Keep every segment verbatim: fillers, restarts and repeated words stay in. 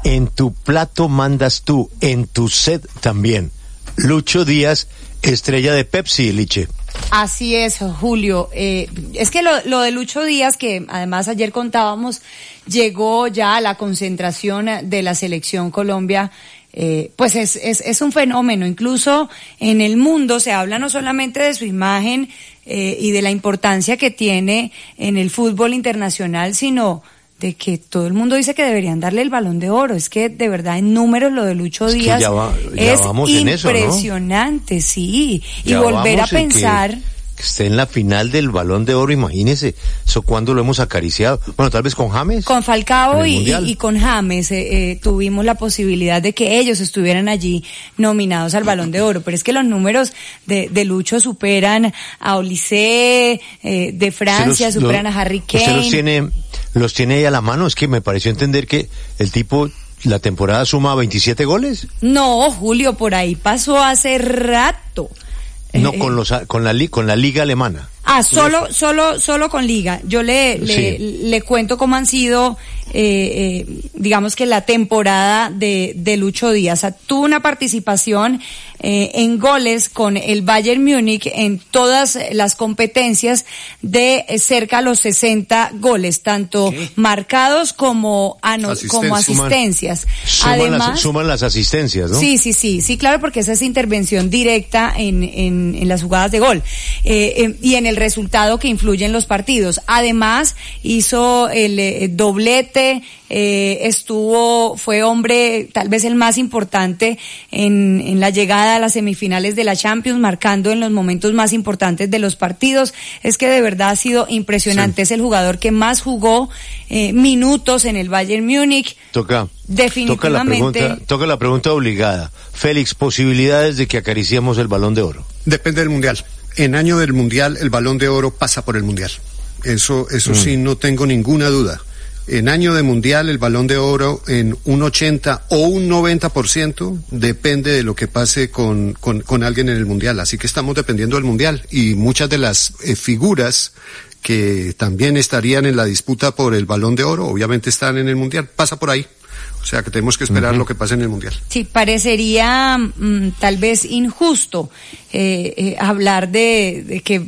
En tu plato mandas tú, en tu sed también. Lucho Díaz, estrella de Pepsi, Liche. Así es, Julio. Eh, es que lo, lo de Lucho Díaz, que además ayer contábamos, llegó ya a la concentración de la selección Colombia. Eh, pues es, es, es un fenómeno. Incluso en el mundo se habla no solamente de su imagen eh, y de la importancia que tiene en el fútbol internacional, sino de que todo el mundo dice que deberían darle el Balón de Oro. Es que de verdad en números lo de Lucho Díaz ya va, ya es impresionante, eso, ¿no? Sí. Y ya volver a pensar... Que, que esté en la final del Balón de Oro, imagínese, eso cuando lo hemos acariciado. Bueno, tal vez con James. Con Falcao y, y, y con James eh, eh, tuvimos la posibilidad de que ellos estuvieran allí nominados al Balón de Oro. Pero es que los números de, de Lucho superan a Olise, eh, de Francia, los, superan los, a Harry Kane. ¿Usted los tiene, los tiene ahí a la mano? Es que me pareció entender que el tipo... ¿La temporada suma veintisiete goles? No, Julio, por ahí pasó hace rato. No, eh, con los con la con la liga alemana. Ah, solo solo solo con liga. Yo le le, sí. le cuento cómo han sido eh, eh, digamos que la temporada de de Lucho Díaz. O sea, tuvo una participación eh, en goles con el Bayern Múnich en todas las competencias de eh, cerca a los sesenta goles, tanto ¿Qué? marcados como ano, Asisten, como asistencias. Suman, Además, suman las, suman las asistencias, ¿no? Sí, sí, sí, sí, claro, porque esa es intervención directa en en, en las jugadas de gol eh, eh, y en el resultado que influye en los partidos. Además, hizo el eh, doblete, eh, estuvo, fue hombre tal vez el más importante en, en la llegada a las semifinales de la Champions, marcando en los momentos más importantes de los partidos. Es que de verdad ha sido impresionante. Sí. Es el jugador que más jugó eh, minutos en el Bayern Múnich. Toca. Definitivamente. Toca la pregunta, toca la pregunta obligada. Félix, posibilidades de que acariciemos el Balón de Oro. Depende del Mundial. En año del Mundial, el Balón de Oro pasa por el Mundial. Eso, eso mm. sí, no tengo ninguna duda. En año de Mundial, el Balón de Oro en un ochenta o un noventa por ciento depende de lo que pase con, con, con alguien en el Mundial. Así que estamos dependiendo del Mundial. Y muchas de las eh, figuras que también estarían en la disputa por el Balón de Oro, obviamente están en el Mundial. Pasa por ahí. O sea que tenemos que esperar uh-huh. lo que pase en el Mundial. Sí, parecería mmm, tal vez injusto eh, eh, hablar de, de que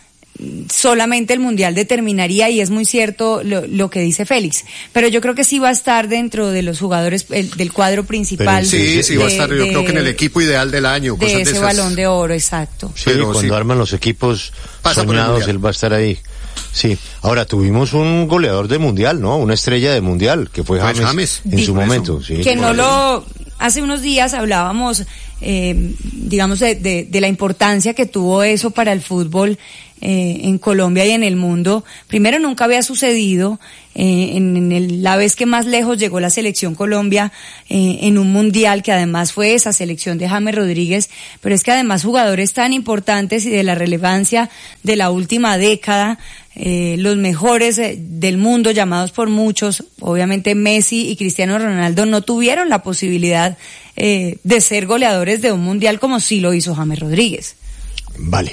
solamente el Mundial determinaría, y es muy cierto lo, lo que dice Félix, pero yo creo que sí va a estar dentro de los jugadores el, del cuadro principal. Pero sí, sí de, va a estar, yo de, creo que en el equipo ideal del año. De cosas ese de esas. Balón de Oro, exacto. Sí, pero cuando sí. arman los equipos Pasa soñados, él va a estar ahí. Sí, ahora tuvimos un goleador de mundial, ¿no? Una estrella de mundial, que fue James, James. en Di, su momento. Sí, que no lo... Hace unos días hablábamos, eh, digamos, de, de, de la importancia que tuvo eso para el fútbol eh, en Colombia y en el mundo. Primero, nunca había sucedido eh, en, en el, la vez que más lejos llegó la selección Colombia eh, en un mundial, que además fue esa selección de James Rodríguez, pero es que además jugadores tan importantes y de la relevancia de la última década, eh, los mejores eh, del mundo, llamados por muchos, obviamente Messi y Cristiano Ronaldo, no tuvieron la posibilidad eh, de ser goleadores de un mundial como sí lo hizo James Rodríguez. Vale.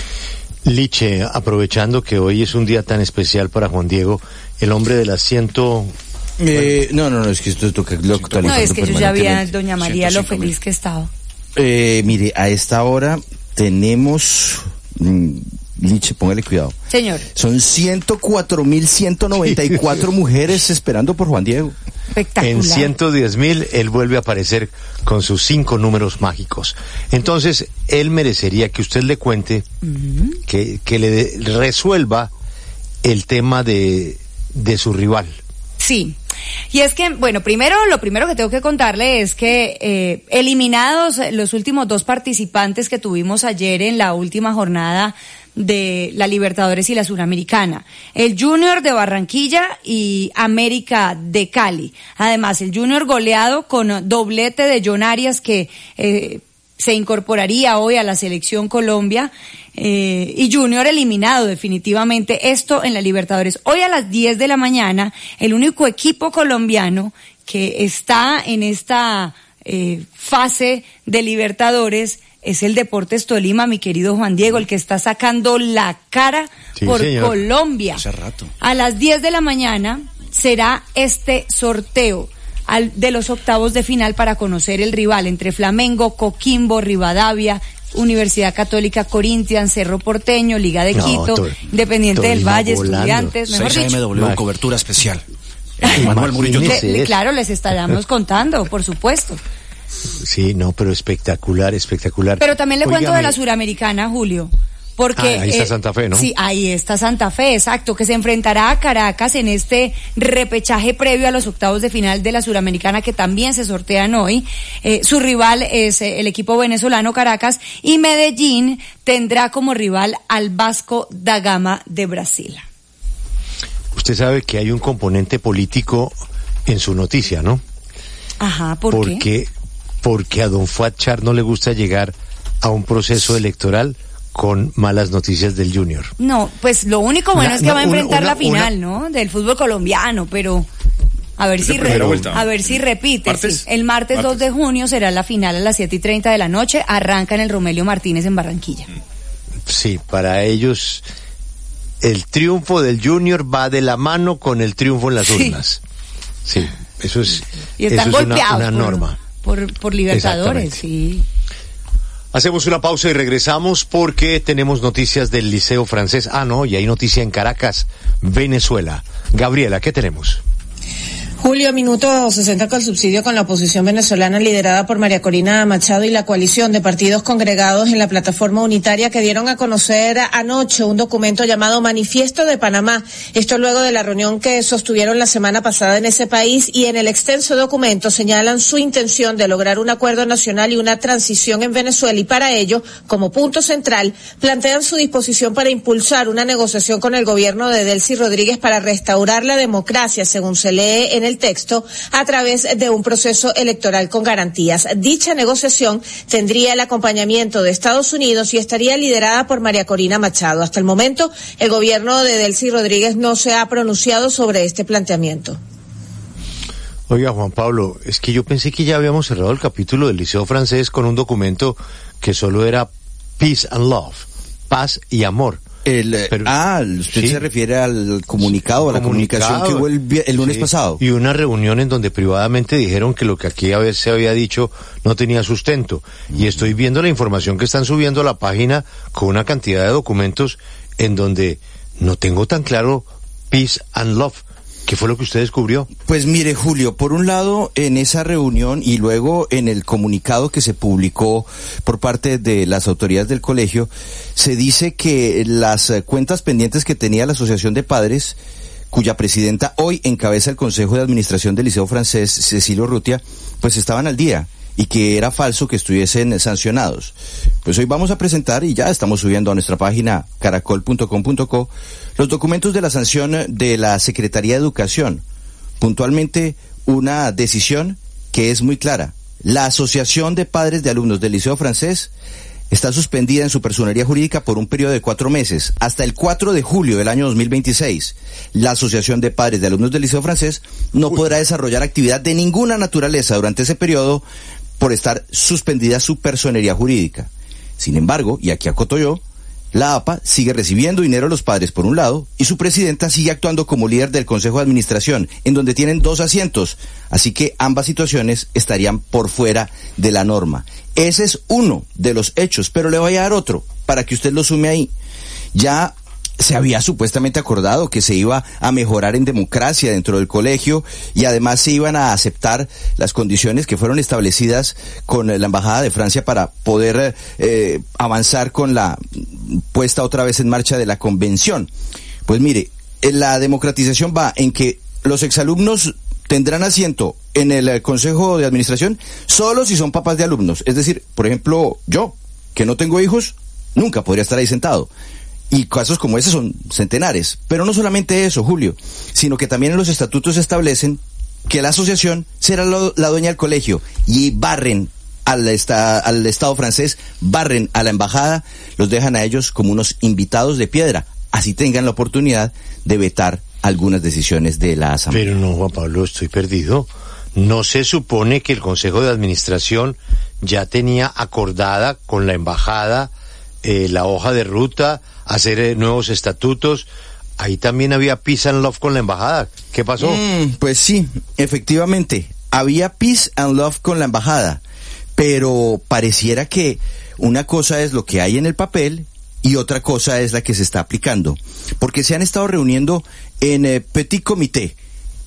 Liche, aprovechando que hoy es un día tan especial para Juan Diego, el hombre de las ciento... Eh, bueno. No, no, no, es que esto toca lo No, es que yo ya vi a doña María lo feliz que estaba. Eh, mire, a esta hora tenemos... Mmm, Liche, póngale cuidado. Señor. Son ciento cuatro mil ciento noventa y cuatro mujeres esperando por Juan Diego. Espectacular. En ciento diez mil, él vuelve a aparecer con sus cinco números mágicos. Entonces, él merecería que usted le cuente, uh-huh. que, que le de, resuelva el tema de, de su rival. Sí. Y es que, bueno, primero, lo primero que tengo que contarle es que eh, eliminados los últimos dos participantes que tuvimos ayer en la última jornada de la Libertadores y la Suramericana, el Junior de Barranquilla y América de Cali. Además, el Junior goleado con doblete de John Arias, que eh, se incorporaría hoy a la selección Colombia, eh, y Junior eliminado definitivamente, esto en la Libertadores. Hoy a las diez de la mañana, el único equipo colombiano que está en esta eh, fase de Libertadores es el Deportes Tolima, mi querido Juan Diego, el que está sacando la cara sí, por señor. Colombia. Hace rato. A las diez de la mañana será este sorteo. al, de los octavos de final para conocer el rival entre Flamengo, Coquimbo, Rivadavia, Universidad Católica, Corinthians, Cerro Porteño, Liga de no, Quito, to, Independiente del Valle, volando. Estudiantes, mejor dicho. seis A M W, cobertura especial. Manuel Murillo. Le, claro, les estaremos contando, por supuesto. Sí, no, pero espectacular, espectacular. Pero también le Óigame. cuento de la Suramericana, Julio. Porque, ah, ahí está eh, Santa Fe, ¿no? Sí, ahí está Santa Fe, exacto, que se enfrentará a Caracas en este repechaje previo a los octavos de final de la Suramericana que también se sortean hoy. Eh, su rival es eh, el equipo venezolano Caracas y Medellín tendrá como rival al Vasco da Gama de Brasil. Usted sabe que hay un componente político en su noticia, ¿no? Ajá, ¿por porque, qué? Porque a don Fuad Char no le gusta llegar a un proceso electoral con malas noticias del Junior. No, pues lo único bueno una, es que no, va a enfrentar una, la final, una, ¿no? Del fútbol colombiano, pero a ver si re, a ver si repite. ¿Martes? Sí. El martes, martes dos de junio será la final a las siete y treinta de la noche, arranca en el Romelio Martínez en Barranquilla. Sí, para ellos el triunfo del Junior va de la mano con el triunfo en las sí. urnas. Sí, eso es, y están eso es golpeados una, una norma. Por, por, por Libertadores, sí. Hacemos una pausa y regresamos porque tenemos noticias del Liceo Francés. Ah, no, y hay noticia en Caracas, Venezuela. Gabriela, ¿qué tenemos? Julio, minuto sesenta con el subsidio con la oposición venezolana liderada por María Corina Machado y la coalición de partidos congregados en la plataforma unitaria que dieron a conocer anoche un documento llamado Manifiesto de Panamá. Esto luego de la reunión que sostuvieron la semana pasada en ese país y en el extenso documento señalan su intención de lograr un acuerdo nacional y una transición en Venezuela y para ello, como punto central, plantean su disposición para impulsar una negociación con el gobierno de Delcy Rodríguez para restaurar la democracia, según se lee en el texto, a través de un proceso electoral con garantías. Dicha negociación tendría el acompañamiento de Estados Unidos y estaría liderada por María Corina Machado. Hasta el momento, el gobierno de Delcy Rodríguez no se ha pronunciado sobre este planteamiento. Oiga, Juan Pablo, es que yo pensé que ya habíamos cerrado el capítulo del Liceo Francés con un documento que solo era Peace and Love, paz y amor. El, Pero, ah, usted ¿sí? se refiere al comunicado, a la comunicado, comunicación que hubo el, el lunes sí, pasado. Y una reunión en donde privadamente dijeron que lo que aquí a veces se había dicho no tenía sustento. Mm. Y estoy viendo la información que están subiendo a la página con una cantidad de documentos en donde no tengo tan claro Peace and Love. ¿Qué fue lo que usted descubrió? Pues mire, Julio, por un lado, en esa reunión y luego en el comunicado que se publicó por parte de las autoridades del colegio, se dice que las cuentas pendientes que tenía la Asociación de Padres, cuya presidenta hoy encabeza el Consejo de Administración del Liceo Francés, Cecilio Rutia, pues estaban al día y que era falso que estuviesen sancionados. Pues hoy vamos a presentar, y ya estamos subiendo a nuestra página caracol punto com punto co, los documentos de la sanción de la Secretaría de Educación. Puntualmente, una decisión que es muy clara. La Asociación de Padres de Alumnos del Liceo Francés está suspendida en su personería jurídica por un periodo de cuatro meses, hasta el cuatro de julio del año dos mil veintiséis. La Asociación de Padres de Alumnos del Liceo Francés no podrá desarrollar actividad de ninguna naturaleza durante ese periodo por estar suspendida su personería jurídica. Sin embargo, y aquí acoto yo, la A P A sigue recibiendo dinero a los padres por un lado y su presidenta sigue actuando como líder del Consejo de Administración, en donde tienen dos asientos, así que ambas situaciones estarían por fuera de la norma. Ese es uno de los hechos, pero le voy a dar otro para que usted lo sume ahí. Ya se había supuestamente acordado que se iba a mejorar en democracia dentro del colegio y además se iban a aceptar las condiciones que fueron establecidas con la Embajada de Francia para poder eh, avanzar con la puesta otra vez en marcha de la convención. Pues mire, la democratización va en que los exalumnos tendrán asiento en el Consejo de Administración solo si son papás de alumnos. Es decir, por ejemplo, yo, que no tengo hijos, nunca podría estar ahí sentado. Y casos como ese son centenares. Pero no solamente eso, Julio, sino que también en los estatutos establecen que la asociación será lo, la dueña del colegio y barren al, esta, al Estado francés, barren a la embajada, los dejan a ellos como unos invitados de piedra, así tengan la oportunidad de vetar algunas decisiones de la Asamblea. Pero no, Juan Pablo, estoy perdido. ¿No se supone que el Consejo de Administración ya tenía acordada con la embajada eh, la hoja de ruta, hacer eh, nuevos estatutos? Ahí también había peace and love con la embajada. ¿Qué pasó? Mm, pues sí, efectivamente. había peace and love con la embajada, pero pareciera que una cosa es lo que hay en el papel y otra cosa es la que se está aplicando, porque se han estado reuniendo en eh, petit comité,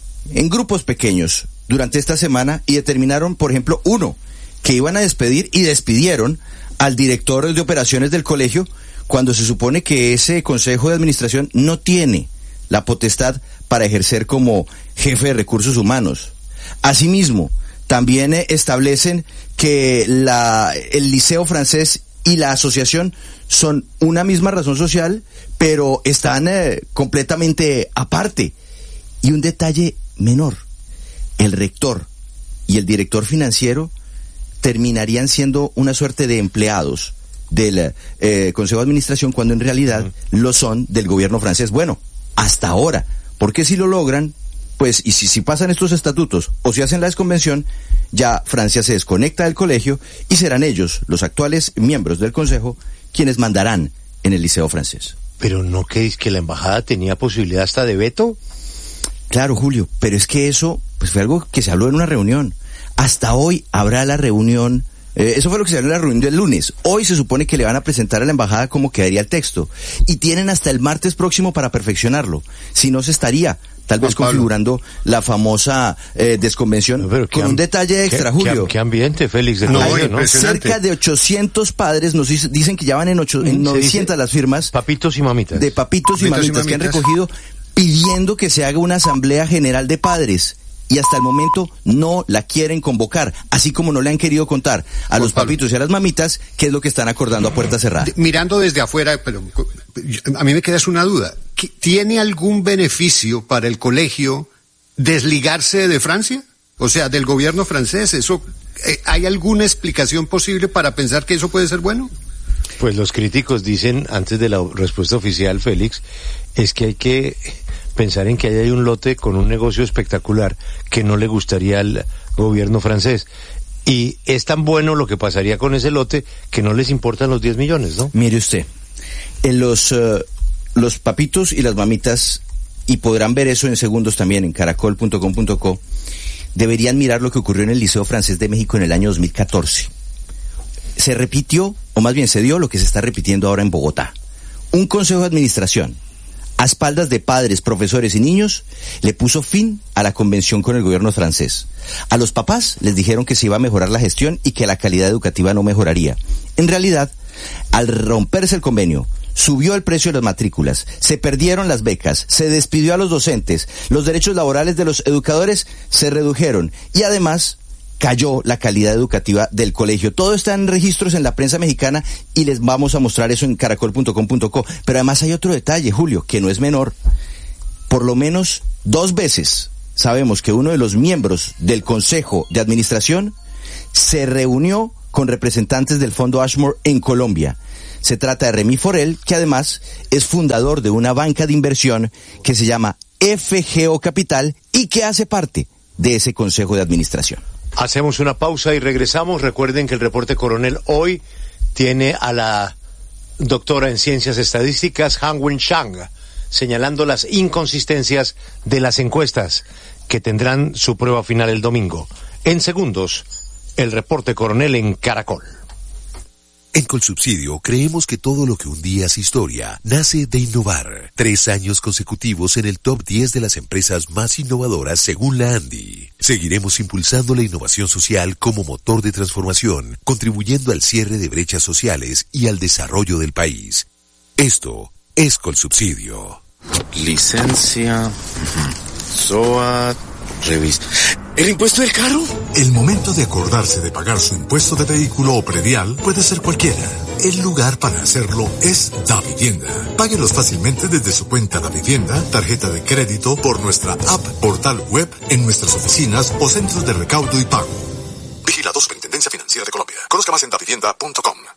en grupos pequeños, durante esta semana y determinaron, por ejemplo, uno, que iban a despedir y despidieron al director de operaciones del colegio cuando se supone que ese consejo de administración no tiene la potestad para ejercer como jefe de recursos humanos. Asimismo, también eh, establecen que la, el liceo francés y la asociación son una misma razón social, pero están eh, completamente aparte. Y un detalle menor, el rector y el director financiero terminarían siendo una suerte de empleados del eh, Consejo de Administración cuando en realidad uh-huh. lo son del gobierno francés. Bueno, hasta ahora, porque si lo logran, pues, y si, si pasan estos estatutos o si hacen la desconvención, ya Francia se desconecta del colegio y serán ellos, los actuales miembros del Consejo, quienes mandarán en el liceo francés. Pero ¿no creéis que la embajada tenía posibilidad hasta de veto? Claro, Julio, pero es que eso pues fue algo que se habló en una reunión. Hasta hoy habrá la reunión, eh, eso fue lo que se habló en la reunión del lunes. Hoy se supone que le van a presentar a la embajada cómo quedaría el texto. Y tienen hasta el martes próximo para perfeccionarlo. Si no, se estaría tal vez Juan configurando Pablo. la famosa eh, desconvención no, con un detalle extra, ¿qué, Julio. Qué, qué ambiente, Félix, de no, todo, ¿no? Cerca de ochocientos padres nos dicen que ya van en, ocho, en novecientas las firmas. Papitos y mamitas. De papitos, papitos y, mamitas, y mamitas que han recogido pidiendo que se haga una asamblea general de padres. Y hasta el momento no la quieren convocar, así como no le han querido contar a Juan los Pablo. papitos y a las mamitas qué es lo que están acordando a puerta cerrada. De, mirando desde afuera, pero a mí me queda una duda. ¿Tiene algún beneficio para el colegio desligarse de Francia? O sea, del gobierno francés. ¿Eso, eh, ¿hay alguna explicación posible para pensar que eso puede ser bueno? Pues los críticos dicen, antes de la respuesta oficial, Félix, es que hay que pensar en que ahí hay un lote con un negocio espectacular que no le gustaría al gobierno francés. Y es tan bueno lo que pasaría con ese lote que no les importan los diez millones, ¿no? Mire usted, en los, uh, los papitos y las mamitas, y podrán ver eso en segundos también en caracol punto com punto co, deberían mirar lo que ocurrió en el Liceo Francés de México en el año dos mil catorce. Se repitió, o más bien se dio lo que se está repitiendo ahora en Bogotá. Un consejo de administración, a espaldas de padres, profesores y niños, le puso fin a la convención con el gobierno francés. A los papás les dijeron que se iba a mejorar la gestión y que la calidad educativa no mejoraría. En realidad, al romperse el convenio, subió el precio de las matrículas, se perdieron las becas, se despidió a los docentes, los derechos laborales de los educadores se redujeron y además cayó la calidad educativa del colegio. Todo está en registros en la prensa mexicana y les vamos a mostrar eso en caracol punto com punto co. Pero además hay otro detalle, Julio, que no es menor. Por lo menos dos veces sabemos que uno de los miembros del Consejo de Administración se reunió con representantes del Fondo Ashmore en Colombia. Se trata de Remy Forel, que además es fundador de una banca de inversión que se llama F G O Capital y que hace parte de ese Consejo de Administración. Hacemos una pausa y regresamos. Recuerden que el reporte Coronel hoy tiene a la doctora en Ciencias Estadísticas, Han-Wen Chang, señalando las inconsistencias de las encuestas que tendrán su prueba final el domingo. En segundos, el reporte Coronel en Caracol. En Colsubsidio creemos que todo lo que un día es historia nace de innovar. Tres años consecutivos en el top diez de las empresas más innovadoras según la ANDI. Seguiremos impulsando la innovación social como motor de transformación, contribuyendo al cierre de brechas sociales y al desarrollo del país. Esto es Colsubsidio. Licencia, S O A, revista. ¿El impuesto del carro? El momento de acordarse de pagar su impuesto de vehículo o predial puede ser cualquiera. El lugar para hacerlo es Davivienda. Páguelos fácilmente desde su cuenta Davivienda, tarjeta de crédito, por nuestra app, portal web, en nuestras oficinas o centros de recaudo y pago. Vigilado Superintendencia Financiera de Colombia. Conozca más en davivienda punto com.